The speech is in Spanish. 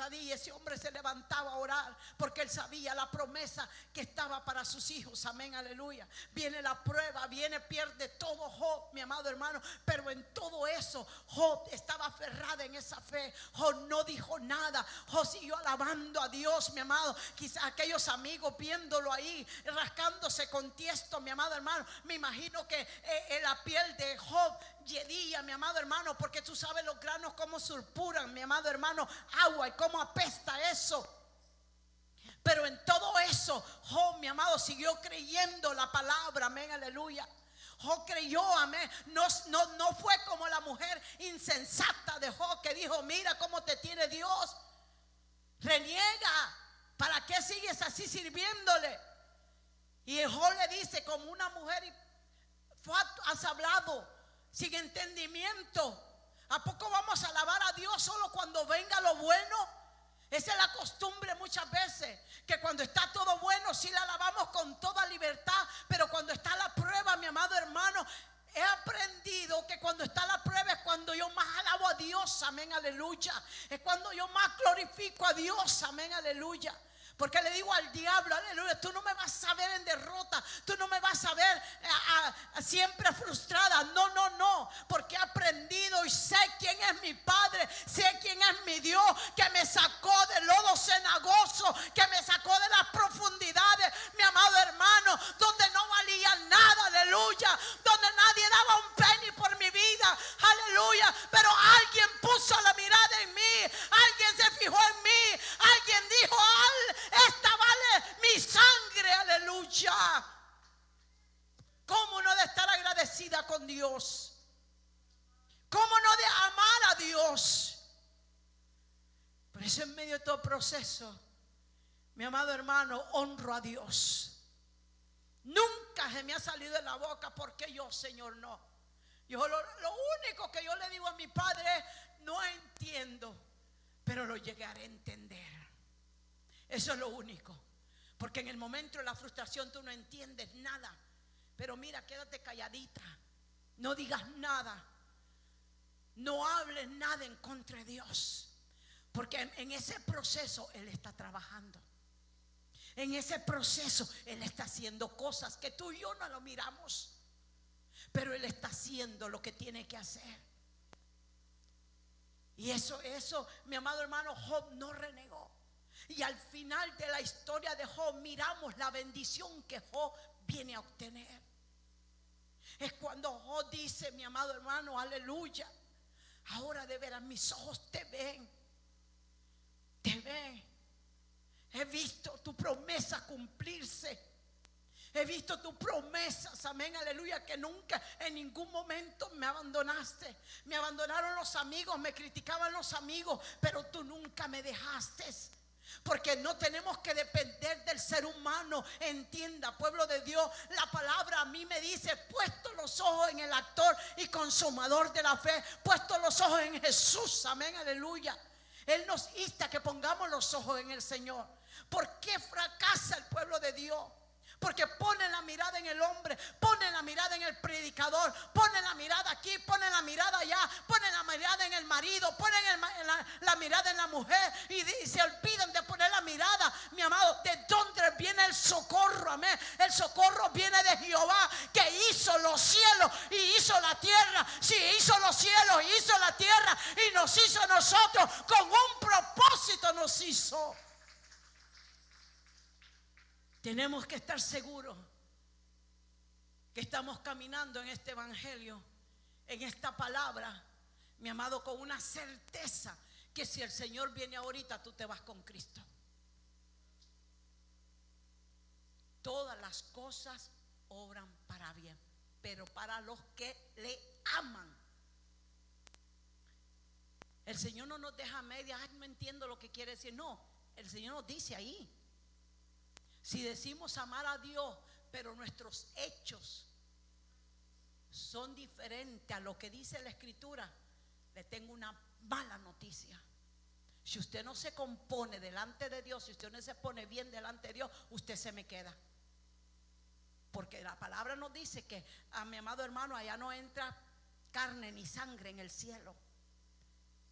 cada día ese hombre se levantaba a orar, porque él sabía la promesa que estaba para sus hijos. Amén, aleluya. Viene la prueba, pierde todo Job, mi amado hermano, pero en todo eso Job estaba aferrado en esa fe. Job no dijo nada, Job siguió alabando a Dios, mi amado. Quizás aquellos amigos viéndolo ahí rascándose con tiesto, mi amado hermano, me imagino que la piel de Job yedía, mi amado hermano, porque tú sabes los granos cómo surpuran, mi amado hermano, agua, y cómo apesta eso. Pero en todo eso Job, mi amado, siguió creyendo la palabra. Amén, aleluya. Job creyó, amén. No fue como la mujer insensata de Job, que dijo: mira cómo te tiene Dios, reniega, ¿para qué sigues así sirviéndole? Y Job le dice, como una mujer: has hablado sin entendimiento. ¿A poco vamos a alabar a Dios solo cuando venga lo bueno? Esa es la costumbre muchas veces, que cuando está todo bueno sí la alabamos con toda libertad, pero cuando está la prueba, mi amado hermano, he aprendido que cuando está la prueba es cuando yo más alabo a Dios. Amén, aleluya. Es cuando yo más glorifico a Dios. Amén, aleluya. Porque le digo al diablo, aleluya, tú no me vas a ver en derrota, tú no me vas a ver siempre frustrada. No, porque he aprendido y sé quién es mi Padre, sé quién es mi Dios, que me sacó del lodo cenagoso, que me sacó de las profundidades, mi amado hermano, donde no valía nada, aleluya, donde nadie daba un penny por mi vida, aleluya, pero alguien puso la mirada en mí, alguien se fijó en mí, alguien dijo: esta vale mi sangre, aleluya. ¿Cómo no de estar agradecida con Dios? ¿Cómo no de amar a Dios? Por eso en medio de todo proceso, mi amado hermano, honro a Dios. Nunca se me ha salido de la boca: porque yo, Señor, no. Yo lo único que yo le digo a mi Padre es: no entiendo, pero lo llegaré a entender. Eso es lo único. Porque en el momento de la frustración tú no entiendes nada. Pero mira, quédate calladita, no digas nada, no hables nada en contra de Dios, porque en ese proceso Él está trabajando. En ese proceso Él está haciendo cosas que tú y yo no lo miramos, pero Él está haciendo lo que tiene que hacer. Y eso, mi amado hermano, Job no renegó. Y al final de la historia de Job miramos la bendición que Job viene a obtener. Es cuando Job dice, mi amado hermano, aleluya, ahora de veras mis ojos te ven. Te ven. He visto tu promesa cumplirse. He visto tus promesas, amén, aleluya, que nunca en ningún momento me abandonaste. Me abandonaron los amigos, me criticaban los amigos, pero tú nunca me dejaste. Porque no tenemos que depender del ser humano. Entienda, pueblo de Dios, la palabra a mí me dice: puesto los ojos en el actor y consumador de la fe, puesto los ojos en Jesús, amén, aleluya. Él nos insta a que pongamos los ojos en el Señor. ¿Por qué fracasa el pueblo de Dios? Porque ponen la mirada en el hombre, ponen la mirada en el predicador, ponen la mirada aquí, ponen la mirada allá, ponen la mirada en el marido, ponen la mirada en la mujer y se olvidan de poner la mirada, mi amado, de dónde viene el socorro, amén. El socorro viene de Jehová, que hizo los cielos y hizo la tierra. Sí, hizo los cielos y hizo la tierra y nos hizo a nosotros, con un propósito nos hizo. Tenemos que estar seguros que estamos caminando en este evangelio, en esta palabra, mi amado, con una certeza que si el Señor viene ahorita, tú te vas con Cristo. Todas las cosas obran para bien, pero para los que le aman. El Señor no nos deja media: ay, no entiendo lo que quiere decir. No, el Señor nos dice ahí. Si decimos amar a Dios, pero nuestros hechos son diferentes a lo que dice la Escritura, le tengo una mala noticia. Si usted no se compone delante de Dios, si usted no se pone bien delante de Dios, usted se me queda. Porque la palabra nos dice que, a mi amado hermano, allá no entra carne ni sangre en el cielo.